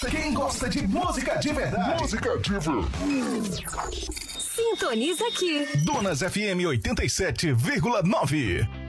Quem gosta de música de verdade. Música de verdade. Sintoniza aqui. Donas FM 87,9.